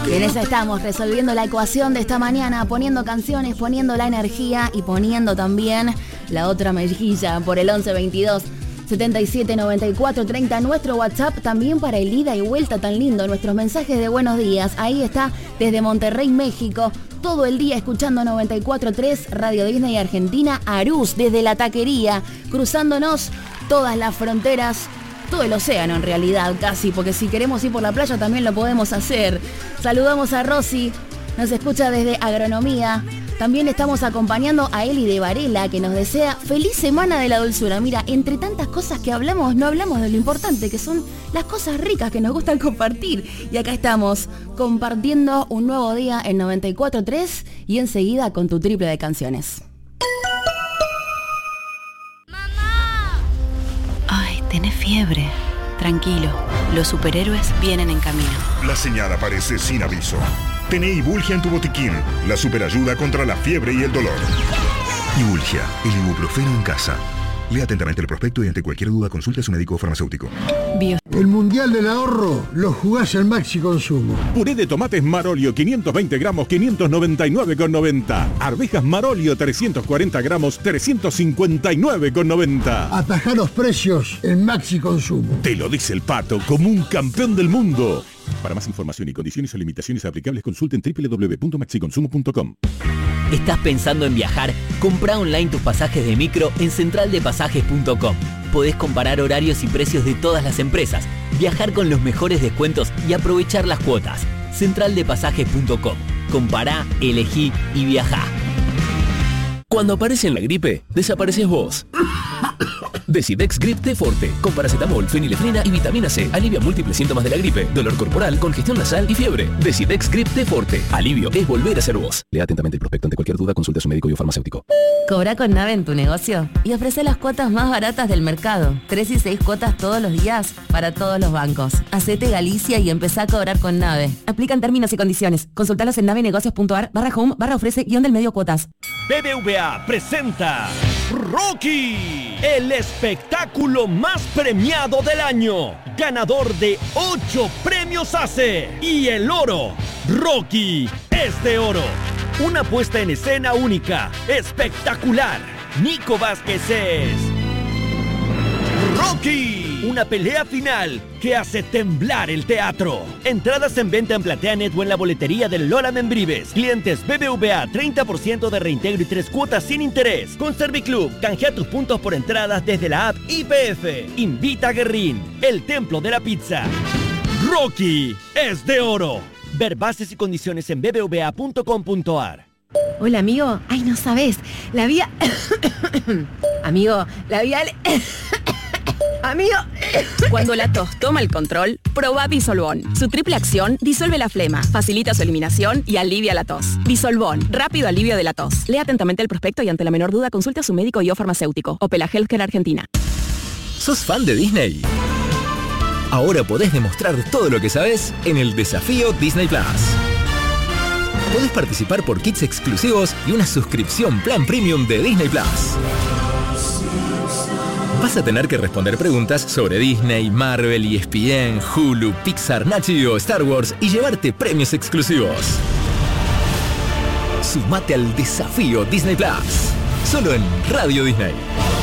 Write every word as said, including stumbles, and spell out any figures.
Y en esa estamos, resolviendo la ecuación de esta mañana, poniendo canciones, poniendo la energía y poniendo también la otra mejilla por el once veintidós setenta y siete noventa y cuatro treinta, nuestro WhatsApp también para el ida y vuelta tan lindo, nuestros mensajes de buenos días. Ahí está, desde Monterrey, México, todo el día escuchando noventa y cuatro tres Radio Disney Argentina, Arús, desde la taquería, cruzándonos todas las fronteras, todo el océano en realidad casi, porque si queremos ir por la playa también lo podemos hacer. Saludamos a Rosy, nos escucha desde Agronomía. También estamos acompañando a Eli de Varela, que nos desea feliz semana de la dulzura. Mira, entre tantas cosas que hablamos, no hablamos de lo importante, que son las cosas ricas que nos gustan compartir. Y acá estamos, compartiendo un nuevo día en noventa y cuatro tres y enseguida con tu triple de canciones. ¡Mamá! Ay, tenés fiebre. Tranquilo, los superhéroes vienen en camino. La señal aparece sin aviso. Tené Ibulgia en tu botiquín, la superayuda contra la fiebre y el dolor. Ibulgia, el ibuprofeno en casa. Lea atentamente el prospecto y ante cualquier duda consulte a su médico o farmacéutico. Bio. El Mundial del Ahorro lo jugás al Maxi Consumo. Puré de tomates Marolio, quinientos veinte gramos, quinientos noventa y nueve con noventa. Arvejas Marolio, trescientos cuarenta gramos, trescientos cincuenta y nueve con noventa. Atajá los precios en Maxi Consumo. Te lo dice el Pato, como un campeón del mundo. Para más información y condiciones o limitaciones aplicables, consulten doble u doble u doble u punto maxiconsumo punto com. ¿Estás pensando en viajar? Comprá online tus pasajes de micro en central de pasajes punto com. Podés comparar horarios y precios de todas las empresas, viajar con los mejores descuentos y aprovechar las cuotas. central de pasajes punto com. Compará, elegí y viajá. Cuando aparece en la gripe, desapareces vos. Decidex Grip T Forte, con paracetamol, fenilefrina y vitamina C. Alivia múltiples síntomas de la gripe, dolor corporal, congestión nasal y fiebre. Decidex Grip T Forte. Alivio es volver a ser vos. Lea atentamente el prospecto. Ante cualquier duda, consulte a su médico y o farmacéutico. Cobra con Nave en tu negocio y ofrece las cuotas más baratas del mercado. Tres y seis cuotas todos los días para todos los bancos. Hacete Galicia y empezá a cobrar con Nave. Aplican términos y condiciones. Consultalos en navenegocios.ar barra home barra ofrece guión del medio cuotas. B B V A presenta Rocky, el espectáculo más premiado del año, ganador de ocho premios A C E y el oro. Rocky es de oro. Una puesta en escena única, espectacular. Nico Vázquez es Rocky, una pelea final que hace temblar el teatro. Entradas en venta en PlateaNet o en la boletería del Lola Membrives. Clientes B B V A, treinta por ciento de reintegro y tres cuotas sin interés. Con Serviclub, canjea tus puntos por entradas desde la app I P F. Invita a Guerrín, el templo de la pizza. Rocky es de oro. Ver bases y condiciones en b b v a punto com punto a r. Hola, amigo. Ay, no sabes. La vía... amigo, la vía... Amigo. Cuando la tos toma el control, probá Disolvón. Su triple acción disuelve la flema, facilita su eliminación y alivia la tos. Disolvón, rápido alivio de la tos. Lea atentamente el prospecto y ante la menor duda consulte a su médico y o farmacéutico. Opela Healthcare Argentina. ¿Sos fan de Disney? Ahora podés demostrar todo lo que sabés en el desafío Disney Plus. Podés participar por kits exclusivos y una suscripción plan premium de Disney Plus. Vas a tener que responder preguntas sobre Disney, Marvel, E S P N, Hulu, Pixar, Nat Geo, Star Wars y llevarte premios exclusivos. Sumate al desafío Disney Plus, solo en Radio Disney.